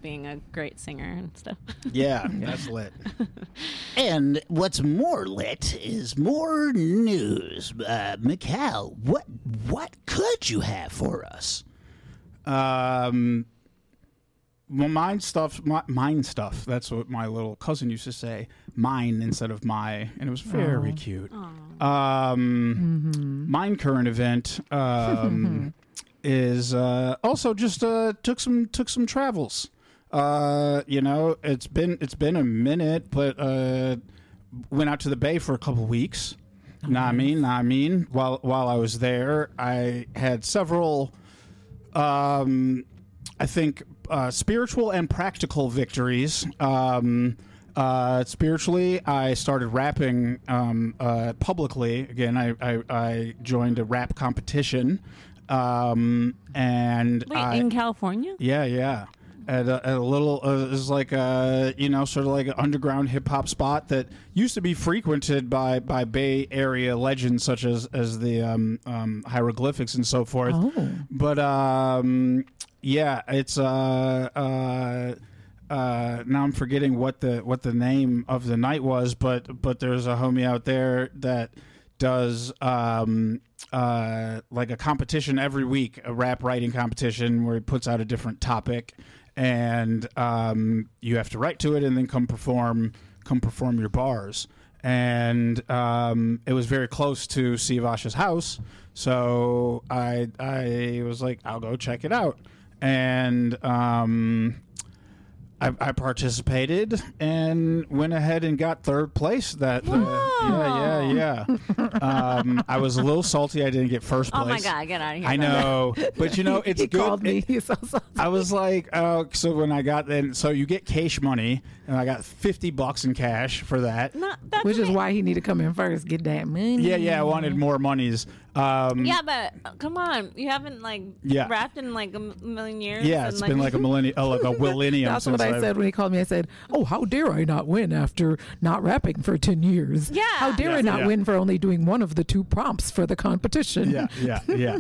being a great singer and stuff. Yeah, that's lit. And what's more lit is more news. Mikal, what could you have for us? Well, mine stuff. That's what my little cousin used to say. Mine instead of my, and it was very cute. Mine current event is also just took some travels. It's been a minute, but went out to the Bay for a couple weeks. Nah, I mean. While I was there, I had several. I think spiritual and practical victories. Spiritually, I started rapping publicly. Again, I joined a rap competition. And in California? Yeah. At a little, it was like sort of like an underground hip hop spot that used to be frequented by Bay Area legends such as the hieroglyphics and so forth. Oh. But yeah, it's now I'm forgetting what the name of the night was, but there's a homie out there that does like a competition every week, a rap writing competition where he puts out a different topic, and you have to write to it and then come perform your bars. And it was very close to Sivash's house, so I was like, I'll go check it out. And I participated and went ahead and got third place. Yeah. I was a little salty I didn't get first place. Oh my God, get out of here. I know, but it's he good. Called me. He's so salty. I was like, oh, so when I got then, so you get cash money, and I got $50 in cash for that. Which is why he need to come in first, get that money. Yeah, I wanted more monies. Yeah, but come on, you haven't rapped in like a million years. Yeah, it's been like a millennium, like a millennium. That's what I said when he called me. I said, "Oh, how dare I not win after not rapping for 10 years? Yeah, how dare I not win for only doing one of the two prompts for the competition?" Yeah.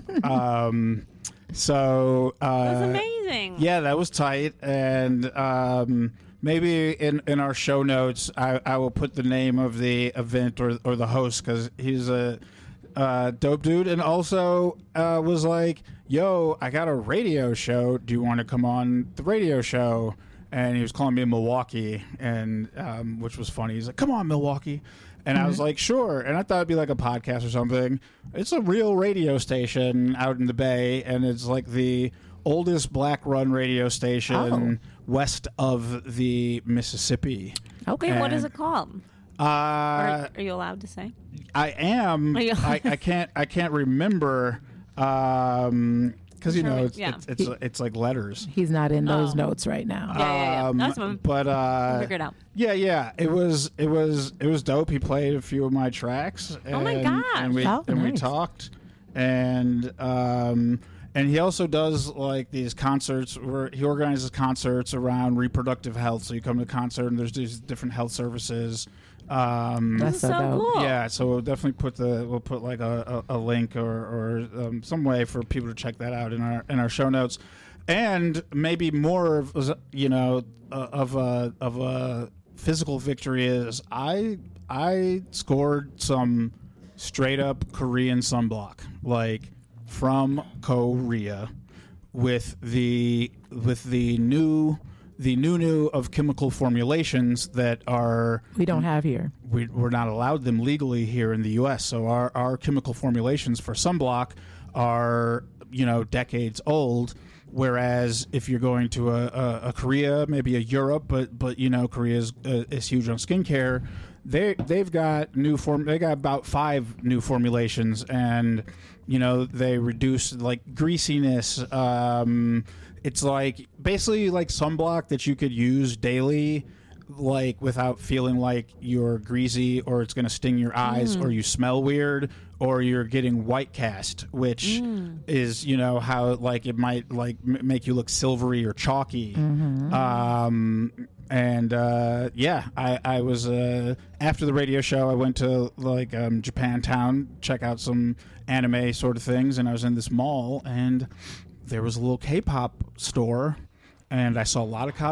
So that's amazing. Yeah, that was tight, and maybe in our show notes, I will put the name of the event or the host, because he's a dope dude, and also was like, yo, I got a radio show, do you want to come on the radio show? And he was calling me Milwaukee, and which was funny. He's like, come on, Milwaukee. And I was like, sure. And I thought it'd be like a podcast or something. It's a real radio station out in the Bay, and it's like the oldest black-run radio station west of the Mississippi. Okay, and what is it called? Are you allowed to say? I am. I can't remember. Because it's like letters. He's not in those notes right now. Yeah. That's fine. But figure it out. Yeah. It was dope. He played a few of my tracks. And, oh my gosh! And we talked, and he also does like these concerts where he organizes concerts around reproductive health. So you come to a concert and there's these different health services. That's so cool. Yeah, so we'll definitely put like a link or some way for people to check that out in our show notes, and maybe more of a physical victory is I scored some straight up Korean sunblock, like from Korea, with the new of chemical formulations that we don't have here. We're not allowed them legally here in the U.S. So our chemical formulations for sunblock are decades old. Whereas if you're going to a Korea, maybe a Europe, but Korea is huge on skincare. They've got they got about 5 new formulations, and they reduce like greasiness. It's like basically like sunblock that you could use daily, like without feeling like you're greasy or it's going to sting your eyes or you smell weird or you're getting white cast, which is how like it might like make you look silvery or chalky. I was after the radio show, I went to like Japantown, check out some anime sort of things, and I was in this mall and there was a little K-pop store, and I saw a lot of